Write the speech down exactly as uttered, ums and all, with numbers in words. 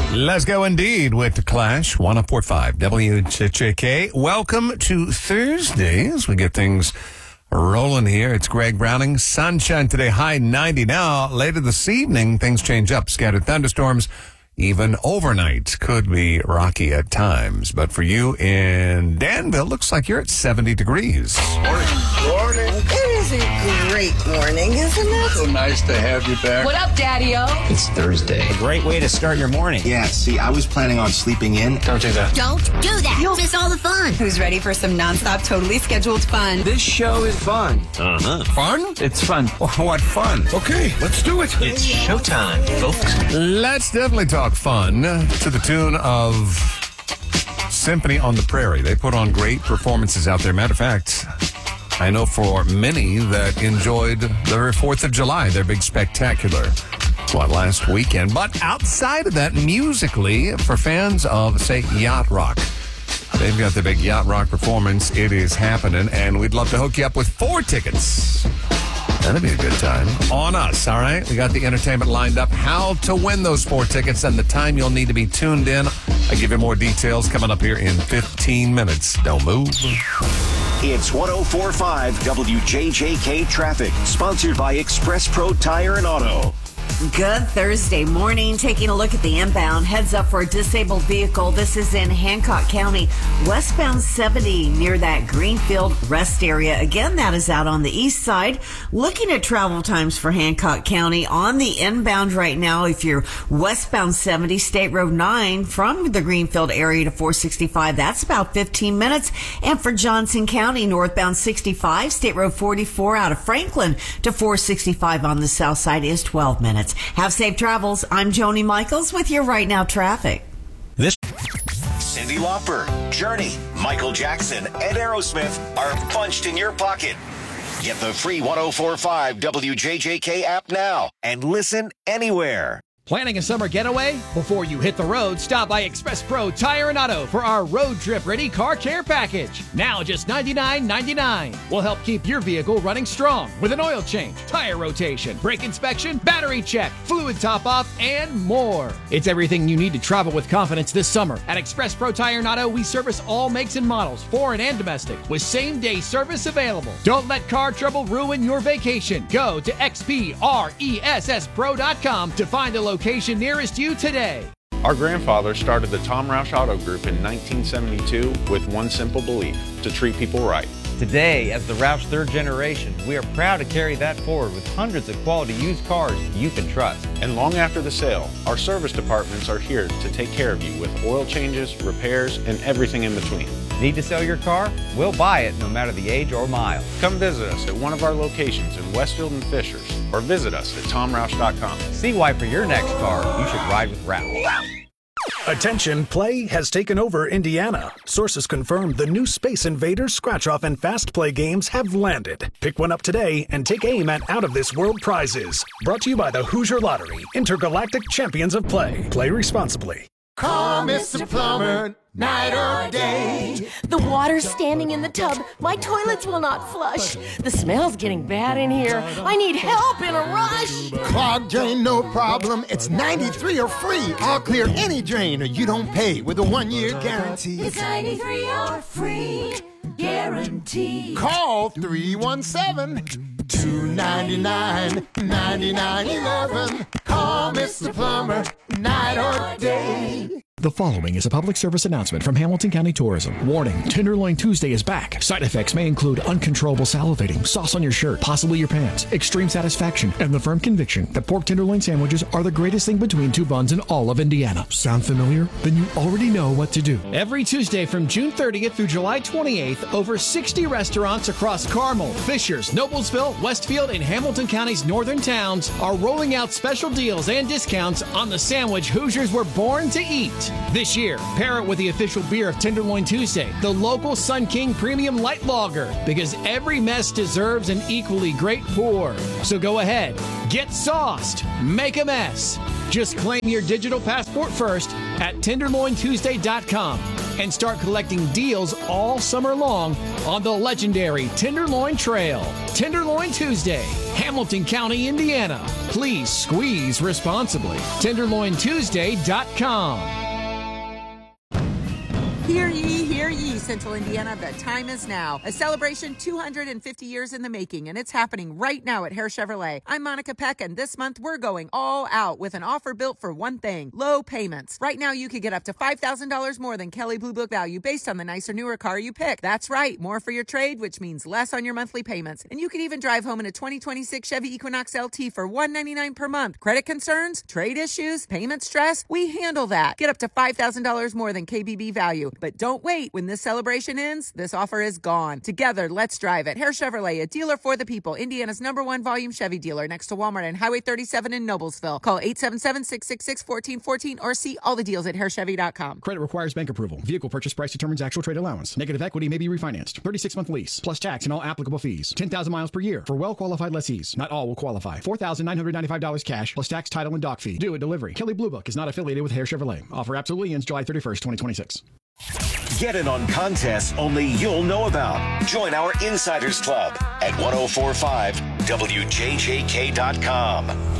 Let's go indeed with the Clash, one oh four point five W J J K. Welcome to Thursday as we get things rolling here. It's Greg Browning. Sunshine today, high ninety. Now, later this evening, things change up. Scattered thunderstorms, even overnight, could be rocky at times. But for you in Danville, looks like you're at seventy degrees. Morning. Morning. It is a great morning, isn't it? So nice to have you back. What up, Daddy-O? It's Thursday. A great way to start your morning. Yeah, see, I was planning on sleeping in. Don't do that. Don't do that. You'll miss all the fun. Who's ready for some nonstop, totally scheduled fun? This show is fun. Uh-huh. Fun? It's fun. What fun? Okay, let's do it. It's showtime, folks. Let's definitely talk fun to the tune of Symphony on the Prairie. They put on great performances out there. Matter of fact, I know for many that enjoyed their fourth of July, their big spectacular, what, last weekend. But outside of that, musically, for fans of, say, yacht rock, they've got the big yacht rock performance. It is happening, and we'd love to hook you up with four tickets. That'd be a good time. On us, all right? We got the entertainment lined up. How to win those four tickets and the time you'll need to be tuned in. I'll give you more details coming up here in fifteen minutes. Don't move. It's one oh four point five W J J K Traffic, sponsored by Express Pro Tire and Auto. Good Thursday morning. Taking a look at the inbound. Heads up for a disabled vehicle. This is in Hancock County, westbound seventy near that Greenfield rest area. Again, that is out on the east side. Looking at travel times for Hancock County on the inbound right now. If you're westbound seventy, State Road nine from the Greenfield area to four sixty-five, that's about fifteen minutes. And for Johnson County, northbound sixty-five, State Road forty-four out of Franklin to four sixty-five on the south side is twelve minutes. Have safe travels. I'm Joni Michaels with your Right Now Traffic. This Cyndi Lauper, Journey, Michael Jackson, and Aerosmith are punched in your pocket. Get the free one oh four point five W J J K app now and listen anywhere. Planning a summer getaway? Before you hit the road, stop by Express Pro Tire and Auto for our road trip ready car care package. Now just ninety-nine ninety-nine. We'll help keep your vehicle running strong with an oil change, tire rotation, brake inspection, battery check, fluid top off, and more. It's everything you need to travel with confidence this summer. At Express Pro Tire and Auto, we service all makes and models, foreign and domestic, with same day service available. Don't let car trouble ruin your vacation. Go to X P R E S S Pro dot com to find a location nearest you today. Our grandfather started the Tom Roush Auto Group in nineteen seventy-two with one simple belief: to treat people right. Today, as the Roush third generation, we are proud to carry that forward with hundreds of quality used cars you can trust. And long after the sale, our service departments are here to take care of you with oil changes, repairs, and everything in between. Need to sell your car? We'll buy it no matter the age or mile. Come visit us at one of our locations in Westfield and Fishers, or visit us at tom roush dot com. See why for your next car, you should ride with Roush. Attention, play has taken over Indiana. Sources confirm the new Space Invaders, Scratch Off, and Fast Play games have landed. Pick one up today and take aim at out-of-this-world prizes. Brought to you by the Hoosier Lottery, intergalactic champions of play. Play responsibly. Call Mister Plumber, night or day. The water's standing in the tub. My toilets will not flush. The smell's getting bad in here. I need help in a rush. Clogged drain, no problem. It's ninety-three or free. I'll clear any drain or you don't pay with a one-year guarantee. It's ninety-three or free guarantee. Call three one seven, two nine nine, nine nine one one. Call Mister Plumber, night or day. The following is a public service announcement from Hamilton County Tourism. Warning, Tenderloin Tuesday is back. Side effects may include uncontrollable salivating, sauce on your shirt, possibly your pants, extreme satisfaction, and the firm conviction that pork tenderloin sandwiches are the greatest thing between two buns in all of Indiana. Sound familiar? Then you already know what to do. Every Tuesday from June thirtieth through July twenty-eighth, over sixty restaurants across Carmel, Fishers, Noblesville, Westfield, and Hamilton County's northern towns are rolling out special deals and discounts on the sandwich Hoosiers were born to eat. This year, pair it with the official beer of Tenderloin Tuesday, the local Sun King Premium Light Lager, because every mess deserves an equally great pour. So go ahead, get sauced, make a mess. Just claim your digital passport first at tenderloin tuesday dot com. and start collecting deals all summer long on the legendary Tenderloin Trail. Tenderloin Tuesday, Hamilton County, Indiana. Please squeeze responsibly. tenderloin tuesday dot com. Hear ye, hear ye, Central Indiana, the time is now. A celebration two hundred fifty years in the making, and it's happening right now at Hare Chevrolet. I'm Monica Peck, and this month we're going all out with an offer built for one thing, low payments. Right now you could get up to five thousand dollars more than Kelley Blue Book value based on the nicer, newer car you pick. That's right, more for your trade, which means less on your monthly payments. And you could even drive home in a twenty twenty-six Chevy Equinox L T for one hundred ninety-nine dollars per month. Credit concerns, trade issues, payment stress, we handle that. Get up to five thousand dollars more than K B B value. But don't wait. When this celebration ends, this offer is gone. Together, let's drive it. Hare Chevrolet, a dealer for the people. Indiana's number one volume Chevy dealer next to Walmart and Highway thirty-seven in Noblesville. Call eight seven seven, six six six, one four one four or see all the deals at hare chevy dot com. Credit requires bank approval. Vehicle purchase price determines actual trade allowance. Negative equity may be refinanced. thirty-six month lease, plus tax and all applicable fees. ten thousand miles per year for well-qualified lessees. Not all will qualify. four thousand nine hundred ninety-five dollars cash, plus tax, title, and dock fee. Due at delivery. Kelley Blue Book is not affiliated with Hare Chevrolet. Offer absolutely ends July thirty-first, twenty twenty-six. Get in on contests only you'll know about. Join our Insiders Club at ten forty-five W J J K dot com.